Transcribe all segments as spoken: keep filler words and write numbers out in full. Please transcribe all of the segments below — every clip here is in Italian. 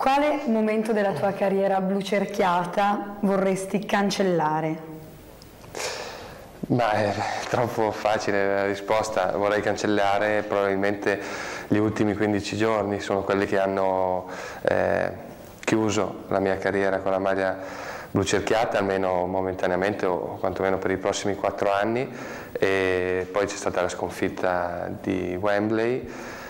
Quale momento della tua carriera blucerchiata vorresti cancellare? Ma è troppo facile la risposta. Vorrei cancellare probabilmente gli ultimi quindici giorni, sono quelli che hanno eh, chiuso la mia carriera con la maglia blucerchiata, almeno momentaneamente o quantomeno per i prossimi quattro anni, e poi c'è stata la sconfitta di Wembley.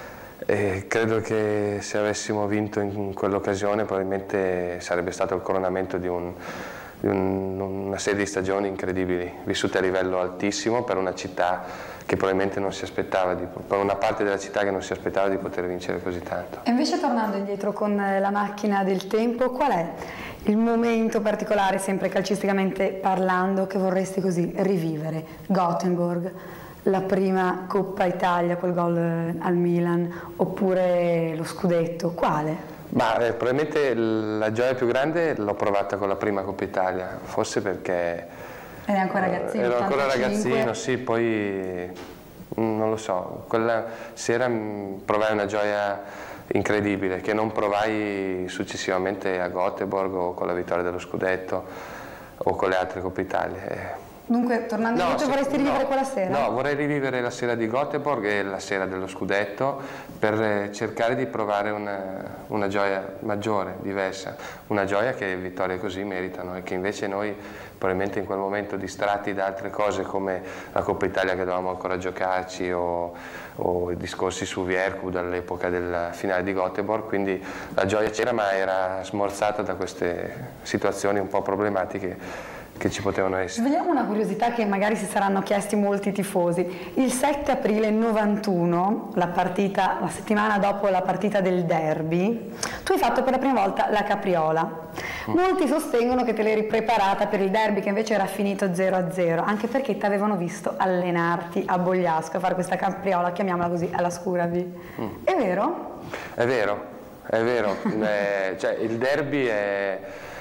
E credo che se avessimo vinto in quell'occasione probabilmente sarebbe stato il coronamento di, un, di un, una serie di stagioni incredibili, vissute a livello altissimo per una città che probabilmente non si aspettava, di, per una parte della città che non si aspettava di poter vincere così tanto. E invece, tornando indietro con la macchina del tempo, qual è il momento particolare, sempre calcisticamente parlando, che vorresti così rivivere? Gothenburg, la prima Coppa Italia, quel gol al Milan, oppure lo scudetto, quale? Ma eh, probabilmente la gioia più grande l'ho provata con la prima Coppa Italia, forse perché eri ancora ragazzino. Ero ancora ottantacinque. ragazzino, sì, poi non lo so, quella sera provai una gioia incredibile che non provai successivamente a Gothenburg o con la vittoria dello scudetto o con le altre Coppe Italia. Dunque, tornando no, indietro, vorresti rivivere no, quella sera? No, vorrei rivivere la sera di Gothenburg e la sera dello scudetto per cercare di provare una, una gioia maggiore, diversa, una gioia che vittorie così meritano e che invece noi probabilmente in quel momento, distratti da altre cose come la Coppa Italia che dovevamo ancora giocarci o, o i discorsi su Viercu dall'epoca del finale di Gothenburg, quindi la gioia c'era ma era smorzata da queste situazioni un po' problematiche che ci potevano essere. Svegliamo una curiosità che magari si saranno chiesti molti tifosi. Il sette aprile novantuno, la partita, la settimana dopo la partita del derby, tu hai fatto per la prima volta la capriola. Mm. Molti sostengono che te l'eri preparata per il derby, che invece era finito zero a zero, anche perché ti avevano visto allenarti a Bogliasco a fare questa capriola, chiamiamola così, alla Scuravi. Mm. È vero? È vero, è vero. eh, cioè, il derby è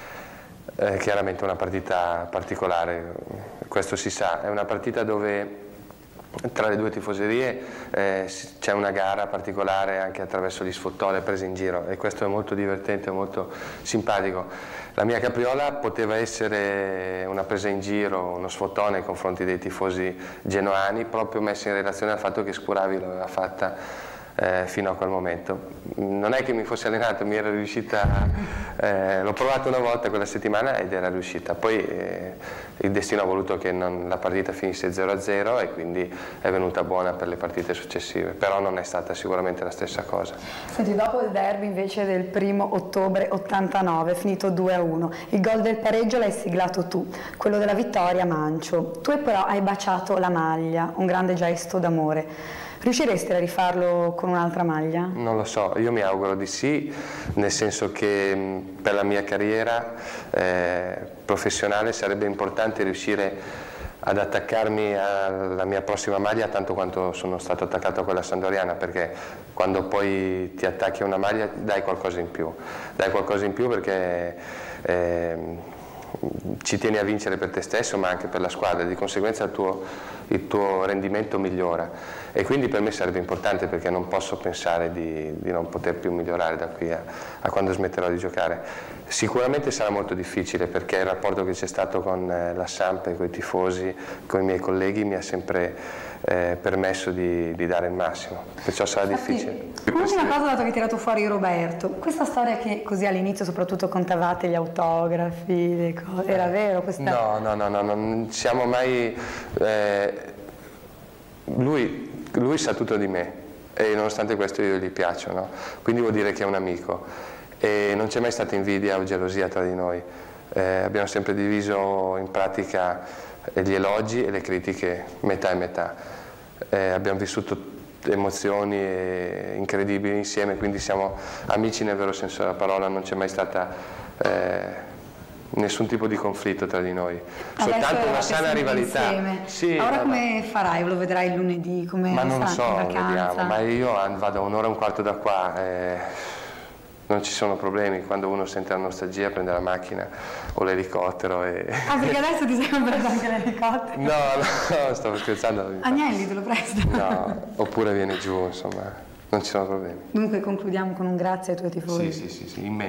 È chiaramente una partita particolare, questo si sa, è una partita dove tra le due tifoserie eh, c'è una gara particolare anche attraverso gli sfottò, le prese in giro, e questo è molto divertente, molto simpatico. La mia capriola poteva essere una presa in giro, uno sfottò nei confronti dei tifosi genoani, proprio messa in relazione al fatto che Scuravi l'aveva fatta Eh, fino a quel momento. Non è che mi fossi allenato, mi era riuscita, eh, l'ho provato una volta quella settimana ed era riuscita, poi eh, il destino ha voluto che non, la partita finisse zero a zero e quindi è venuta buona per le partite successive, però non è stata sicuramente la stessa cosa. Senti, dopo il derby invece del primo ottobre ottantanove, finito due a uno, il gol del pareggio l'hai siglato tu, quello della vittoria Mancio. Tu però hai baciato la maglia, un grande gesto d'amore. Riusciresti a rifarlo con un'altra maglia? Non lo so, io mi auguro di sì, nel senso che mh, per la mia carriera eh, professionale sarebbe importante riuscire ad attaccarmi alla mia prossima maglia tanto quanto sono stato attaccato a quella sandoriana, perché quando poi ti attacchi a una maglia dai qualcosa in più, dai qualcosa in più perché eh, ci tieni a vincere per te stesso ma anche per la squadra, di conseguenza il tuo, il tuo rendimento migliora. E quindi per me sarebbe importante, perché non posso pensare di, di non poter più migliorare da qui a, a quando smetterò di giocare. Sicuramente sarà molto difficile, perché il rapporto che c'è stato con la Samp, con i tifosi, con i miei colleghi mi ha sempre eh, permesso di, di dare il massimo, perciò sarà difficile. Un'ultima cosa, dato che hai tirato fuori Roberto, questa storia che così all'inizio soprattutto contavate gli autografi, le cose, era vero questa? No, no, no, no, non siamo mai... Eh, lui... Lui sa tutto di me e nonostante questo io gli piaccio, no? Quindi vuol dire che è un amico e non c'è mai stata invidia o gelosia tra di noi. Eh, abbiamo sempre diviso in pratica gli elogi e le critiche metà e metà. Eh, abbiamo vissuto emozioni incredibili insieme, quindi siamo amici nel vero senso della parola, non c'è mai stata eh, nessun tipo di conflitto tra di noi, adesso soltanto una sana rivalità. Sì, ora come farai? Lo vedrai il lunedì? Come ma non lo so, vacanza? Vediamo, ma io vado un'ora e un quarto da qua, eh, non ci sono problemi, quando uno sente la nostalgia prende la macchina o l'elicottero e... Ah, perché adesso ti sei comprato anche l'elicottero? No, no, stavo scherzando. Agnelli te lo presto? No, oppure vieni giù, insomma, non ci sono problemi. Dunque concludiamo con un grazie ai tuoi tifosi. Sì, sì, sì, sì, immenso.